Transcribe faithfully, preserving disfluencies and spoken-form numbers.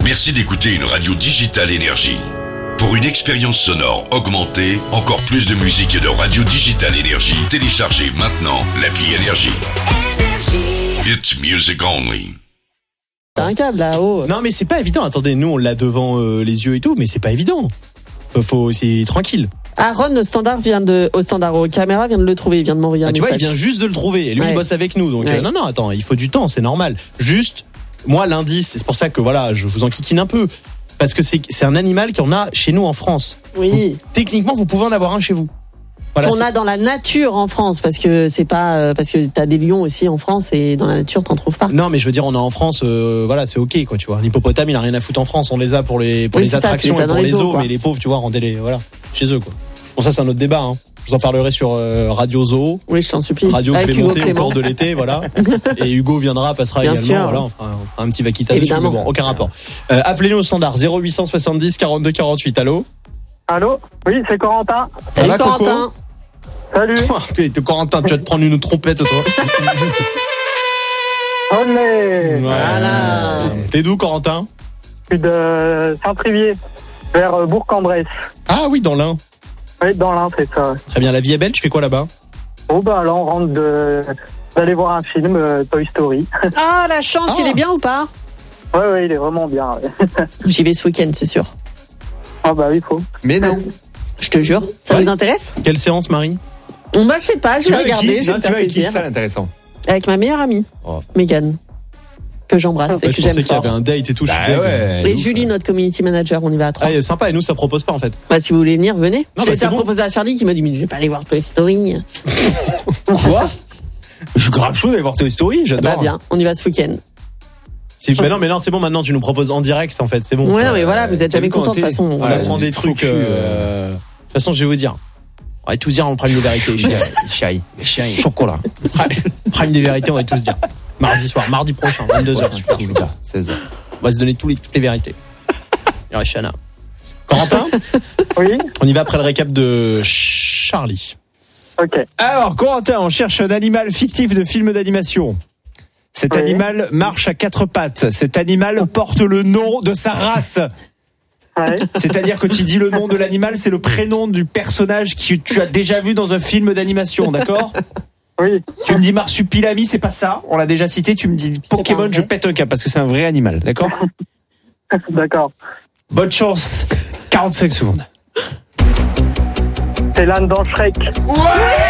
Merci d'écouter une radio digitale Énergie. Pour une expérience sonore augmentée, encore plus de musique et de radio digitale Énergie, téléchargez maintenant l'appli Énergie. It's music only. T'as un câble là-haut. Non, mais c'est pas évident. Attendez, nous on l'a devant euh, les yeux et tout, mais c'est pas évident. Faut, faut c'est tranquille. Aaron au standard vient de, au standard aux caméras vient de le trouver, il vient de m'envoyer un ah, tu message. vois, il vient juste de le trouver. Et lui, ouais. il bosse avec nous. Donc ouais. euh, non, non, attends, il faut du temps, c'est normal. Juste, moi, l'indice, c'est pour ça que voilà, je vous en kikine un peu. Parce que c'est, c'est un animal qu'on a chez nous en France. Oui. Donc, techniquement, vous pouvez en avoir un chez vous. Voilà, qu'on c'est... a dans la nature en France, parce que c'est pas euh, parce que t'as des lions aussi en France et dans la nature t'en trouves pas. Non, mais je veux dire, on a en France, euh, voilà, c'est ok quoi, tu vois. L'hippopotame, il a rien à foutre en France. On les a pour les pour oui, les attractions ça, et pour les, les zoos, quoi. Mais les pauvres, tu vois, rendez les voilà chez eux quoi. Bon, ça c'est un autre débat. Hein. Je vous en parlerai sur euh, Radio Zoo. Oui, je t'en supplie. Radio Avec Clémenté au cours de l'été, voilà. Et Hugo viendra, passera Bien également. Sûr. Voilà, on fera, on fera un petit vaquita dessus. Mais bon, aucun rapport. Euh, appelez-nous au standard zéro huit cent soixante-dix quarante-deux quarante-huit. Allô. Allô. Oui, c'est Corentin. Salut va, Corentin. Salut. T'es Corentin, tu vas te prendre une trompette, toi. Olé. Voilà. T'es d'où, Corentin? Je suis de Saint-Trivier, vers Bourg-en-Bresse. Ah oui, dans l'Ain. Oui, dans l'Ain, c'est ça. Très bien, la vie est belle, tu fais quoi là-bas? Oh bah là, on rentre de... d'aller voir un film, euh, Toy Story. Ah, la chance, ah. il est bien ou pas? Ouais, ouais, il est vraiment bien. Ouais. J'y vais ce week-end, c'est sûr. Ah bah oui, il faut. Mais non. Je te jure, ça ouais. vous intéresse? Quelle séance, Marie? Bah, je sais pas, je vais regarder. Je vais tu vas avec qui, c'est ça l'intéressant? Avec ma meilleure amie, oh. Mégane, que j'embrasse ah, et que je j'aime pensais fort. qu'il y avait un date et tout. Bah, je suis ouais, et Julie, notre community manager, on y va à trois. Ah, sympa, et nous, ça propose pas en fait. Bah, si vous voulez venir, venez. Non, je vais bah, bon. proposer à Charlie qui m'a dit, mais je vais pas aller voir Toy Story. Quoi? Je suis grave chaud d'aller voir Toy Story, j'adore. Bah, bien, on y va ce week-end. C'est, mais non, mais non, c'est bon, maintenant, tu nous proposes en direct, en fait, c'est bon. Ouais, non, mais voilà, vous êtes jamais contents de toute façon. On voilà. apprend des trucs, euh, de toute façon, je vais vous dire. On va tous dire en prime des vérités. Chai, chai, chocolat. Prime des vérités, on va tous dire. Mardi soir, mardi prochain, vingt-deux heures. Super, super. seize heures. On va se donner tous les, toutes les vérités. Il y aura Chana. Corentin? Oui. On y va après le récap de Charlie. Ok. Alors, Corentin, on cherche un animal fictif de film d'animation. Cet oui. animal marche à quatre pattes. Cet animal porte le nom de sa race. Ouais. C'est-à-dire que tu dis le nom de l'animal, c'est le prénom du personnage que tu as déjà vu dans un film d'animation, d'accord? Oui. Tu me dis Marsupilami, c'est pas ça. On l'a déjà cité. Tu me dis Pokémon, je pète un câble parce que c'est un vrai animal, d'accord? D'accord. Bonne chance. quarante-cinq secondes. C'est l'âne dans Shrek. Ouais!